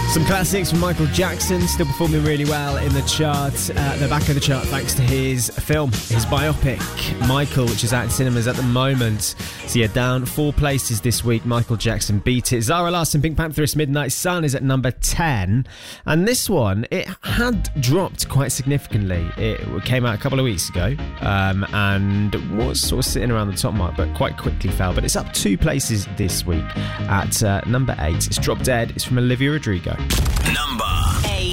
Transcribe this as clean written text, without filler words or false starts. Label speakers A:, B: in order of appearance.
A: Some classics from Michael Jackson, still performing really well in the chart, the back of the chart, thanks to his film, his biopic, Michael, which is out in cinemas at the moment. So yeah, down 4 places this week. Michael Jackson beat it. Zara Larsson, Pink Pantheress, Midnight Sun is at number 10. And this one, it had dropped quite significantly. It came out a couple of weeks ago and was sort of sitting around the top mark, but quite quickly fell. But it's up 2 places this week at number 8. It's Drop Dead. It's from Olivia Rodrigo.
B: Number 8.